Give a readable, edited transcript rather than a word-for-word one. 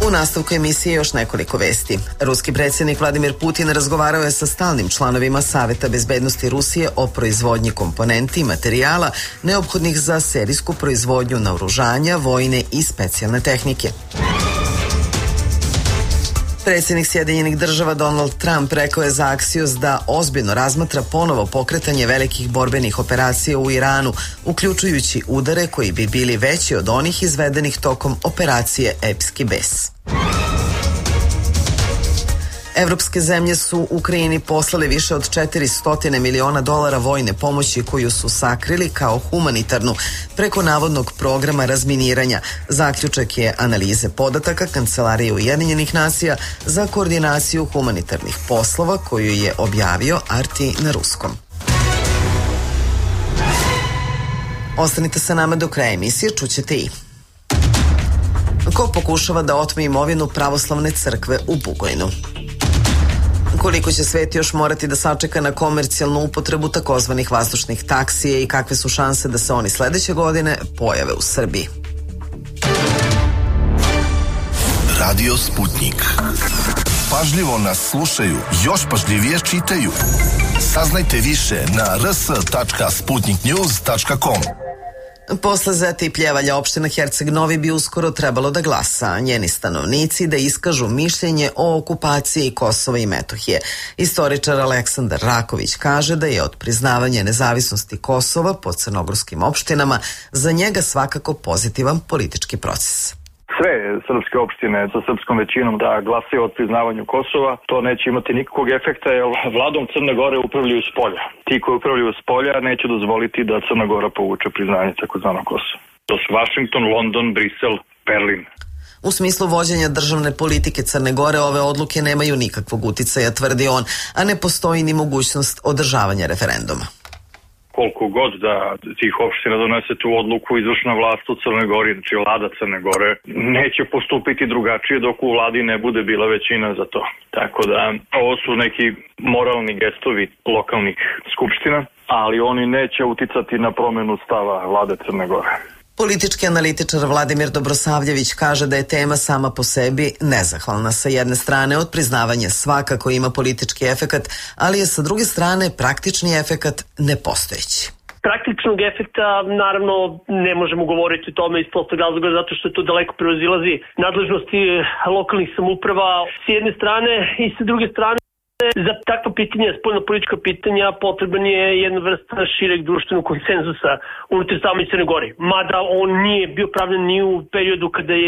U nastavku emisije još nekoliko vesti. Ruski predsjednik Vladimir Putin razgovarao je sa stalnim članovima Saveta bezbednosti Rusije o proizvodnji komponenti i materijala neophodnih za serijsku proizvodnju naoružanja, vojne i specijalne tehnike. Predsjednik Sjedinjenih država Donald Trump rekao je za Axios da ozbiljno razmatra ponovo pokretanje velikih borbenih operacija u Iranu, uključujući udare koji bi bili veći od onih izvedenih tokom operacije Epski bes. Evropske zemlje su Ukrajini poslale više od 400 miliona dolara vojne pomoći koju su sakrili kao humanitarnu preko navodnog programa razminiranja. Zaključak je analize podataka Kancelarije Ujedinjenih nacija za koordinaciju humanitarnih poslova koju je objavio RT na ruskom. Ostanite sa nama do kraja emisije, čućete i ko pokušava da otme imovinu pravoslavne crkve u Bugojnu. Koliko će svet još morati da sačeka na komercijalnu upotrebu takozvanih vazdušnih taksija i kakve su šanse da se oni sledeće godine pojave u Srbiji. Radio Sputnik. Pažljivo nas slušaju, još pažljivije čitaju. Saznajte više na rs.sputniknews.com. Posle Zete i Pljevalja opština Herceg Novi bi uskoro trebalo da glasa, a njeni stanovnici da iskažu mišljenje o okupaciji Kosova i Metohije. Istoričar Aleksandar Raković kaže da je od priznavanja nezavisnosti Kosova po crnogorskim opštinama za njega svakako pozitivan politički proces. Sve srpske opštine sa srpskom većinom da glasaju o priznavanju Kosova, to neće imati nikakvog efekta jer vladom Crne Gore upravljaju s polja. Ti koji upravljaju s polja neće dozvoliti da Crna Gora povuče priznanje takozvanog Kosova. To su Vašington, London, Brisel, Berlin. U smislu vođenja državne politike Crne Gore ove odluke nemaju nikakvog uticaja, tvrdi on, a ne postoji ni mogućnost održavanja referenduma. Koliko god da tih opština donese tu odluku, izvršna vlast u Crnoj Gori, znači vlada Crne Gore, neće postupiti drugačije dok u vladi ne bude bila većina za to. Tako da ovo su neki moralni gestovi lokalnih skupština, ali oni neće uticati na promenu stava vlade Crne Gore. Politički analitičar Vladimir Dobrosavljević kaže da je tema sama po sebi nezahvalna. Sa jedne strane od priznavanja svakako ima politički efekat, ali je sa druge strane praktični efekat nepostojeći. Praktičnog efekta naravno ne možemo govoriti o tome iz prostog razloga zato što to daleko prevazilazi nadležnosti lokalnih samouprava s jedne strane i sa druge strane. Za takva pitanja, spoljno-politička pitanja, potreban je jedna vrsta šireg društvenog konsenzusa unutar same Crne Gore. Mada on nije bio pravljen ni u periodu kada je